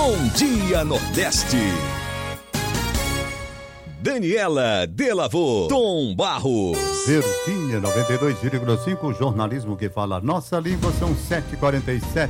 Bom Dia Nordeste. Daniela Delavô, Tom Barros. Verdinha 92,5, jornalismo que fala nossa língua, são 7h47.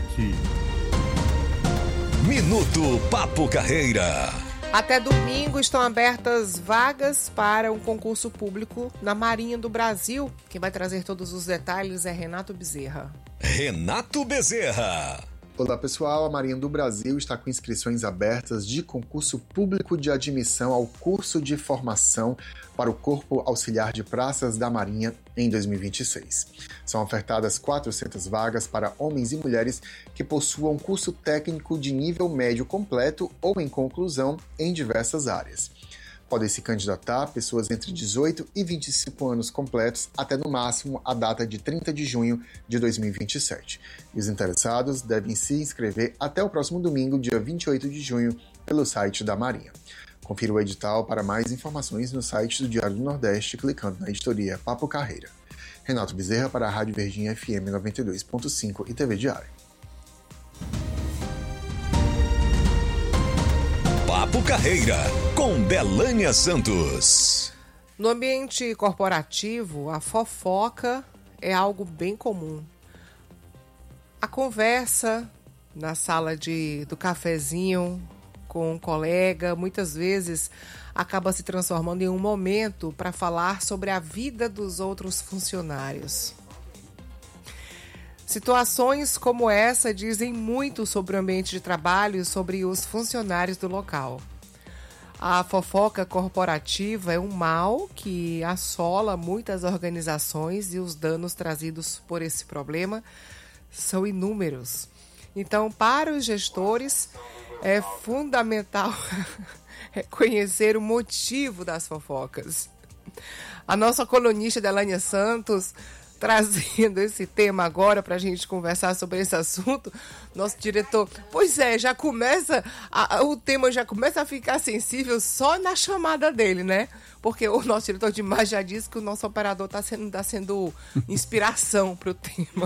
Minuto Papo Carreira. Até domingo estão abertas vagas para um concurso público na Marinha do Brasil. Quem vai trazer todos os detalhes é Renato Bezerra. Renato Bezerra. Olá pessoal, a Marinha do Brasil está com inscrições abertas de concurso público de admissão ao curso de formação para o Corpo Auxiliar de Praças da Marinha em 2026. São ofertadas 400 vagas para homens e mulheres que possuam curso técnico de nível médio completo ou em conclusão em diversas áreas. Podem se candidatar pessoas entre 18 e 25 anos completos até no máximo a data de 30 de junho de 2027. E os interessados devem se inscrever até o próximo domingo, dia 28 de junho, pelo site da Marinha. Confira o edital para mais informações no site do Diário do Nordeste, clicando na editoria Papo Carreira. Renato Bezerra para a Rádio Verdinha FM 92.5 e TV Diário. Papo Carreira, com Delânia Santos. No ambiente corporativo, a fofoca é algo bem comum. A conversa na sala do cafezinho com um colega, muitas vezes acaba se transformando em um momento para falar sobre a vida dos outros funcionários. Situações como essa dizem muito sobre o ambiente de trabalho e sobre os funcionários do local. A fofoca corporativa é um mal que assola muitas organizações e os danos trazidos por esse problema são inúmeros. Então, para os gestores, é fundamental reconhecer o motivo das fofocas. A nossa colunista Delânia Santos, trazendo esse tema agora para a gente conversar sobre esse assunto, nosso diretor, pois é, já começa, o tema já começa a ficar sensível só na chamada dele, né? Porque o nosso diretor de imagem já disse que o nosso operador está sendo inspiração para o tema.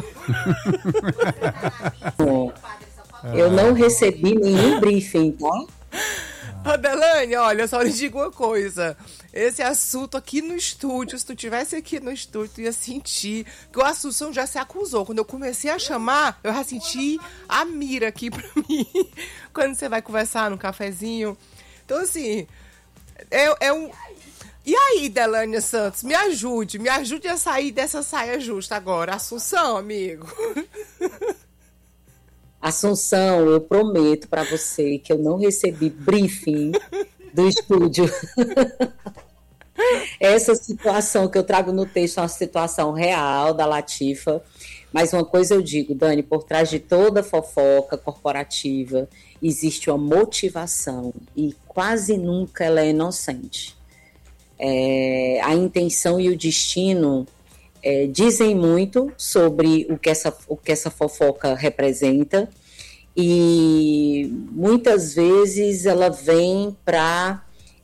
Eu não recebi nenhum briefing, tá? Delânia, olha, só lhe digo uma coisa. Esse assunto aqui no estúdio, se tu tivesse aqui no estúdio, tu ia sentir que o Assunção já se acusou. Quando eu comecei a chamar, eu já senti a mira aqui pra mim. Quando você vai conversar no cafezinho. Então, assim, é um... E aí, Delânia Santos, me ajude a sair dessa saia justa agora. Assunção, amigo. Assunção, eu prometo para você que eu não recebi briefing do estúdio. Essa situação que eu trago no texto é uma situação real da Latifa, mas uma coisa eu digo, Dani, por trás de toda fofoca corporativa existe uma motivação e quase nunca ela é inocente. A intenção e o destino dizem muito sobre o que essa fofoca representa e muitas vezes ela vem para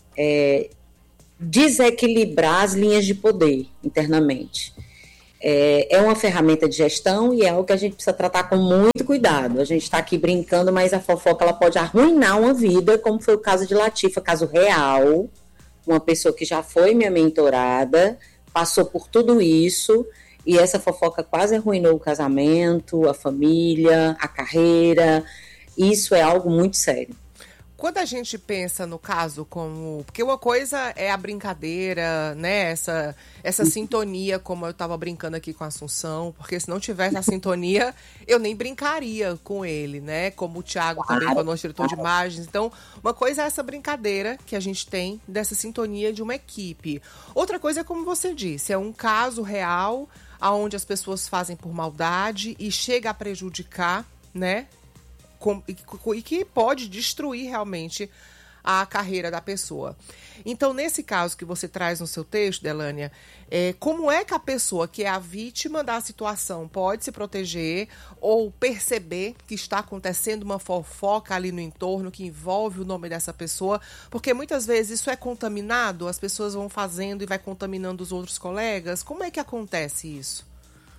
desequilibrar as linhas de poder internamente. É uma ferramenta de gestão e é algo que a gente precisa tratar com muito cuidado. A gente está aqui brincando, mas a fofoca ela pode arruinar uma vida, como foi o caso de Latifa, caso real, uma pessoa que já foi minha mentorada, passou por tudo isso e essa fofoca quase arruinou o casamento, a família, a carreira. Isso é algo muito sério. Quando a gente pensa no caso como... Porque uma coisa é a brincadeira, né? Essa sintonia, como eu estava brincando aqui com a Assunção, porque se não tivesse a sintonia, eu nem brincaria com ele, né? Como o Thiago também foi nosso diretor de imagens. Então, uma coisa é essa brincadeira que a gente tem dessa sintonia de uma equipe. Outra coisa é, como você disse, é um caso real, onde as pessoas fazem por maldade e chega a prejudicar, né? E que pode destruir realmente a carreira da pessoa. Então, nesse caso que você traz no seu texto, Delânia, como é que a pessoa que é a vítima da situação pode se proteger ou perceber que está acontecendo uma fofoca ali no entorno que envolve o nome dessa pessoa? Porque muitas vezes isso é contaminado, as pessoas vão fazendo e vai contaminando os outros colegas. Como é que acontece isso?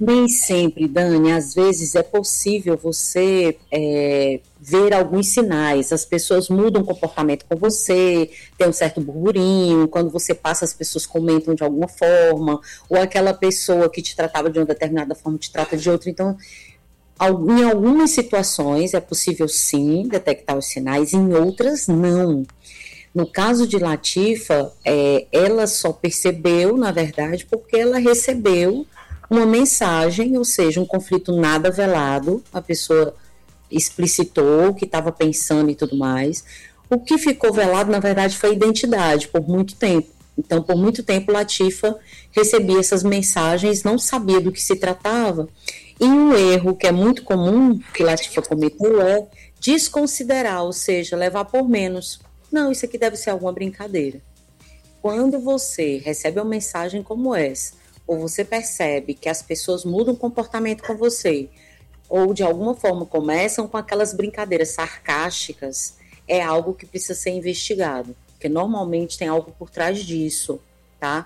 Nem sempre, Dani. Às vezes é possível você ver alguns sinais. As pessoas mudam o comportamento com você, tem um certo burburinho. Quando você passa, as pessoas comentam de alguma forma, ou aquela pessoa que te tratava de uma determinada forma te trata de outra. Então, em algumas situações é possível sim detectar os sinais, em outras não. No caso de Latifa, ela só percebeu, na verdade, porque ela recebeu uma mensagem, ou seja, um conflito nada velado, a pessoa explicitou o que estava pensando e tudo mais. O que ficou velado, na verdade, foi a identidade, por muito tempo. Então, por muito tempo, Latifa recebia essas mensagens, não sabia do que se tratava. E um erro que é muito comum, que Latifa cometeu, é desconsiderar, ou seja, levar por menos. Não, isso aqui deve ser alguma brincadeira. Quando você recebe uma mensagem como essa, ou você percebe que as pessoas mudam o comportamento com você, ou de alguma forma começam com aquelas brincadeiras sarcásticas, é algo que precisa ser investigado, porque normalmente tem algo por trás disso, tá?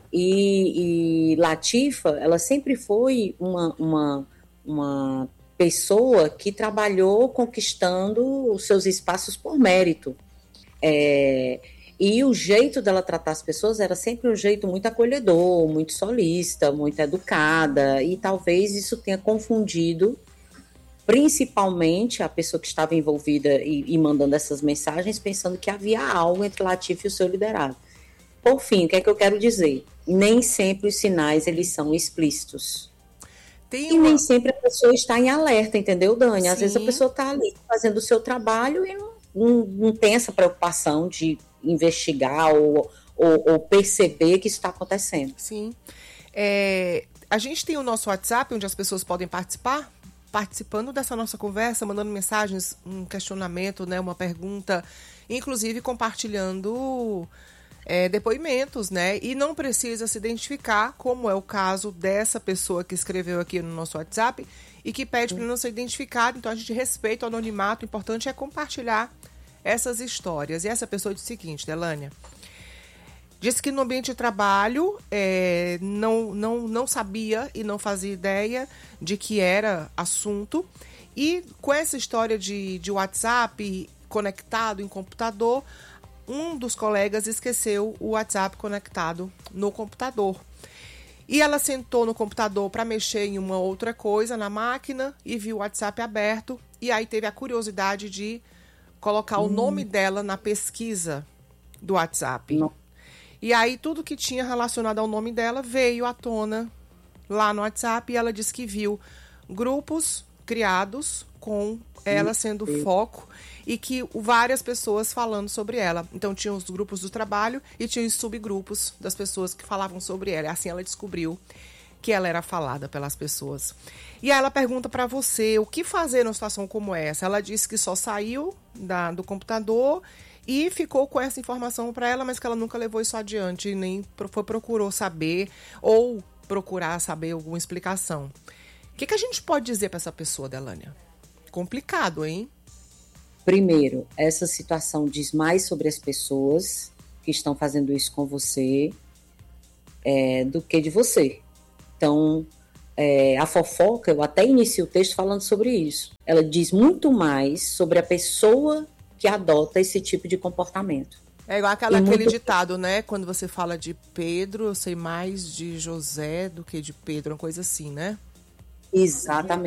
E Latifa, ela sempre foi uma pessoa que trabalhou conquistando os seus espaços por mérito. E o jeito dela tratar as pessoas era sempre um jeito muito acolhedor, muito solícita, muito educada, e talvez isso tenha confundido principalmente a pessoa que estava envolvida e mandando essas mensagens, pensando que havia algo entre Latifa e o seu liderado. Por fim, o que é que eu quero dizer? Nem sempre os sinais eles são explícitos. E nem sempre a pessoa está em alerta, entendeu, Dani? Sim. Às vezes a pessoa está ali fazendo o seu trabalho e não tem essa preocupação de investigar ou perceber que isso está acontecendo. Sim. A gente tem o nosso WhatsApp, onde as pessoas podem participando dessa nossa conversa, mandando mensagens, um questionamento, né, uma pergunta, inclusive compartilhando depoimentos, né? E não precisa se identificar, como é o caso dessa pessoa que escreveu aqui no nosso WhatsApp e que pede para não ser identificado. Então a gente respeita o anonimato. O importante é compartilhar essas histórias. E essa pessoa disse o seguinte, Delânia, disse que no ambiente de trabalho não sabia e não fazia ideia de que era assunto. E com essa história de WhatsApp conectado em computador, um dos colegas esqueceu o WhatsApp conectado no computador. E ela sentou no computador para mexer em uma outra coisa na máquina e viu o WhatsApp aberto. E aí teve a curiosidade de colocar o nome dela na pesquisa do WhatsApp. Não. E aí tudo que tinha relacionado ao nome dela veio à tona lá no WhatsApp e ela disse que viu grupos criados com ela sendo foco e que várias pessoas falando sobre ela. Então tinha os grupos do trabalho e tinha os subgrupos das pessoas que falavam sobre ela. E assim ela descobriu que ela era falada pelas pessoas. E aí ela pergunta para você o que fazer numa situação como essa. Ela disse que só saiu do computador e ficou com essa informação para ela, mas que ela nunca levou isso adiante, nem procurou saber ou procurar saber alguma explicação. O que a gente pode dizer para essa pessoa, Delânia? Complicado, hein? Primeiro, essa situação diz mais sobre as pessoas que estão fazendo isso com você do que de você. Então, a fofoca, eu até inicio o texto falando sobre isso. Ela diz muito mais sobre a pessoa que adota esse tipo de comportamento. É igual aquele ditado, né? Quando você fala de Pedro, eu sei mais de José do que de Pedro, uma coisa assim, né? Exatamente.